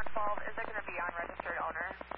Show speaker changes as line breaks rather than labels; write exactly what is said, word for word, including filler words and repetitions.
one twelve, is it going to be on registered owner?